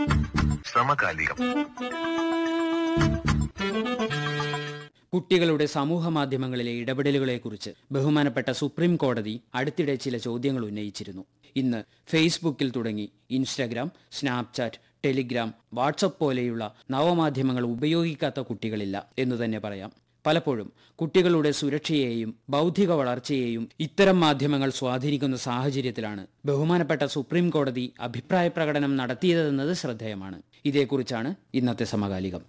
സമകാലികം. കുട്ടികളുടെ സമൂഹ മാധ്യമങ്ങളിലെ ഇടപെടലുകളെക്കുറിച്ച് ബഹുമാനപ്പെട്ട സുപ്രീം കോടതി അടുത്തിടെ ചില ചോദ്യങ്ങൾ ഉന്നയിച്ചിരുന്നു. ഇന്ന് ഫേസ്ബുക്കിൽ തുടങ്ങി ഇൻസ്റ്റഗ്രാം, സ്നാപ്ചാറ്റ്, ടെലിഗ്രാം, വാട്സപ്പ് പോലെയുള്ള നവമാധ്യമങ്ങൾ ഉപയോഗിക്കാത്ത കുട്ടികളില്ല എന്ന് തന്നെ പറയാം. പലപ്പോഴും കുട്ടികളുടെ സുരക്ഷയെയും ബൗദ്ധിക വളർച്ചയെയും ഇത്തരം മാധ്യമങ്ങൾ സ്വാധീനിക്കുന്ന സാഹചര്യത്തിലാണ് ബഹുമാനപ്പെട്ട സുപ്രീം കോടതി അഭിപ്രായ പ്രകടനം നടത്തിയതെന്നത് ശ്രദ്ധേയമാണ്. ഇതേക്കുറിച്ചാണ് ഇന്നത്തെ സമകാലികം.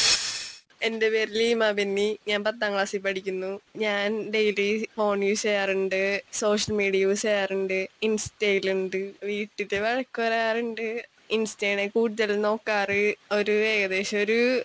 എന്റെ പേര് ലീമ ബെന്നി. ഞാൻ 10ാം ക്ലാസ്സിൽ പഠിക്കുന്നു. ഞാൻ ഡെയിലി ഫോൺ യൂസ് ചെയ്യാറുണ്ട്, സോഷ്യൽ മീഡിയ യൂസ് ചെയ്യാറുണ്ട്, ഇൻസ്റ്റയിലുണ്ട്. വീട്ടില് വഴക്ക് വരാറുണ്ട്. ഇൻസ്റ്റയാണ് കൂടുതൽ നോക്കാറ്. ഏകദേശം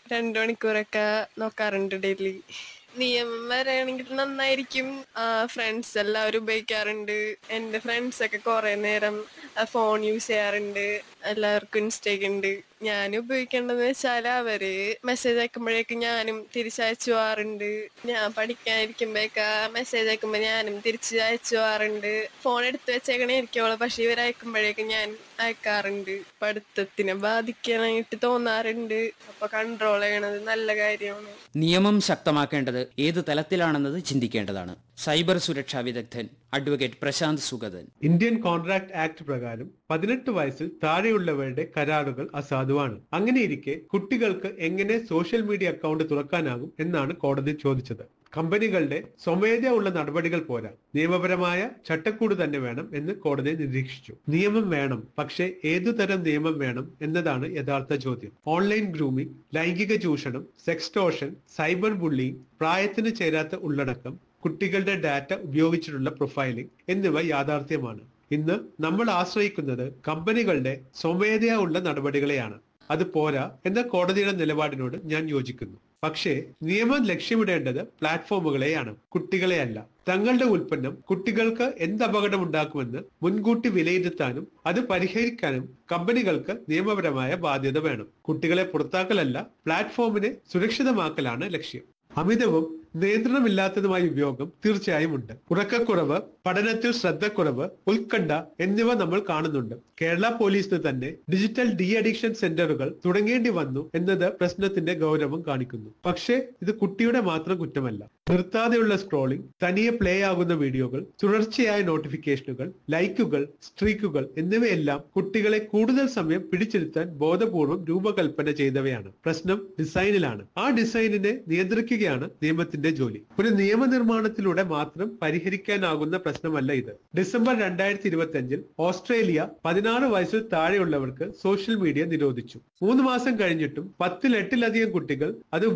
2 മണിക്കൂറൊക്കെ നോക്കാറുണ്ട് ഡെയിലി. നിയമം വരാണെങ്കിൽ നന്നായിരിക്കും. ഫ്രണ്ട്സ് എല്ലാവരും ഉപയോഗിക്കാറുണ്ട്. എന്റെ ഫ്രണ്ട്സ് ഒക്കെ കുറെ നേരം ഫോൺ യൂസ് ചെയ്യാറുണ്ട്. എല്ലാവർക്കും ഇൻസ്റ്റയൊക്കെ ഉണ്ട്. ഞാൻ ഉപയോഗിക്കേണ്ടതെന്ന് വെച്ചാൽ അവര് മെസ്സേജ് അയക്കുമ്പോഴേക്കും ഞാനും തിരിച്ചയച്ചു പോവാറുണ്ട്. ഞാൻ പഠിക്കാനിരിക്കുമ്പോഴേക്കാ മെസ്സേജ് അയക്കുമ്പോ ഞാനും തിരിച്ച് അയച്ചു പോവാറുണ്ട്. ഫോൺ എടുത്ത് വെച്ചേക്കണേ ഇരിക്കോളൂ, പക്ഷെ ഇവരയക്കുമ്പോഴേക്കും ഞാൻ അയക്കാറുണ്ട്. പഠിത്തത്തിനെ ബാധിക്കാനായിട്ട് തോന്നാറുണ്ട്. അപ്പൊ കൺട്രോൾ ചെയ്യണത് നല്ല കാര്യമാണ്. നിയമം ശക്തമാക്കേണ്ടത് ഏത് തലത്തിലാണെന്നത് ചിന്തിക്കേണ്ടതാണ്. സൈബർ സുരക്ഷാ വിദഗ്ധൻ advocate Prashant Sugathan. Indian contract act പ്രകാരം 18 വയസ്സിൽ താഴെയുള്ളവരുടെ കരാറുകൾ അസാധുവാണ്. അങ്ങനെയിരിക്കെ കുട്ടികൾക്ക് എങ്ങനെ സോഷ്യൽ മീഡിയ അക്കൗണ്ട് തുറക്കാനാകും എന്നാണ് കോടതി ചോദിച്ചത്. കമ്പനികളുടെ സ്വമേധയാ ഉള്ള നടപടികൾ പോരാ, നിയമപരമായ ചട്ടക്കൂട് തന്നെ വേണം എന്ന് കോടതി നിരീക്ഷിച്ചു. നിയമം വേണം, പക്ഷേ ഏതുതരം നിയമം വേണം എന്നതാണ് യഥാർത്ഥ ചോദ്യം. ഓൺലൈൻ ഗ്രൂമിംഗ്, ലൈംഗിക ചൂഷണം, സെക്സ്റ്റോഷൻ, സൈബർ ബുള്ളിംഗ്, പ്രായത്തിന് ചേരാത്ത ഉള്ളടക്കം, കുട്ടികളുടെ ഡാറ്റ ഉപയോഗിച്ചിട്ടുള്ള പ്രൊഫൈലിംഗ് എന്നിവ യാഥാർത്ഥ്യമാണ്. ഇന്ന് നമ്മൾ ആശ്രയിക്കുന്നത് കമ്പനികളുടെ സ്വമേധയാ ഉള്ള നടപടികളെയാണ്. അത് പോരാ എന്ന കോടതിയുടെ നിലപാടിനോട് ഞാൻ യോജിക്കുന്നു. പക്ഷേ നിയമം ലക്ഷ്യമിടേണ്ടത് പ്ലാറ്റ്ഫോമുകളെയാണ്, കുട്ടികളെയല്ല. തങ്ങളുടെ ഉൽപ്പന്നം കുട്ടികൾക്ക് എന്ത് അപകടം ഉണ്ടാക്കുമെന്ന് മുൻകൂട്ടി വിലയിരുത്താനും അത് പരിഹരിക്കാനും കമ്പനികൾക്ക് നിയമപരമായ ബാധ്യത വേണം. കുട്ടികളെ പുറത്താക്കലല്ല, പ്ലാറ്റ്ഫോമിനെ സുരക്ഷിതമാക്കലാണ് ലക്ഷ്യം. അമിതവും നിയന്ത്രണമില്ലാത്തതുമായ ഉപയോഗം തീർച്ചയായും ഉണ്ട്. ഉറക്കക്കുറവ്, പഠനത്തിൽ ശ്രദ്ധക്കുറവ്, ഉത്കണ്ഠ എന്നിവ നമ്മൾ കാണുന്നുണ്ട്. കേരള പോലീസിന് തന്നെ ഡിജിറ്റൽ ഡി അഡിക്ഷൻ സെന്ററുകൾ തുടങ്ങേണ്ടി വന്നു എന്നത് പ്രശ്നത്തിന്റെ ഗൗരവം കാണിക്കുന്നു. പക്ഷേ ഇത് കുട്ടിയുടെ മാത്രം കുറ്റമല്ല. നിർത്താതെയുള്ള സ്ക്രോളിംഗ്, തനിയെ പ്ലേ ആകുന്ന വീഡിയോകൾ, തുടർച്ചയായ നോട്ടിഫിക്കേഷനുകൾ, ലൈക്കുകൾ, സ്ട്രീക്കുകൾ എന്നിവയെല്ലാം കുട്ടികളെ കൂടുതൽ സമയം പിടിച്ചിരുത്താൻ ബോധപൂർവം രൂപകൽപ്പന ചെയ്തവയാണ്. പ്രശ്നം ഡിസൈനിലാണ്. ആ ഡിസൈനിനെ നിയന്ത്രിക്കുകയാണ് നിയമത്തിന്റെ ജോലി. ഒരു നിയമനിർമ്മാണത്തിലൂടെ മാത്രം പരിഹരിക്കാനാകുന്ന പ്രശ്നമല്ല ഇത്. ഡിസംബർ 2025 ഓസ്ട്രേലിയ 16 വയസ്സിൽ താഴെയുള്ളവർക്ക് സോഷ്യൽ മീഡിയ നിരോധിച്ചു. 3 മാസം കഴിഞ്ഞിട്ടും 10-8 കുട്ടികൾ അത്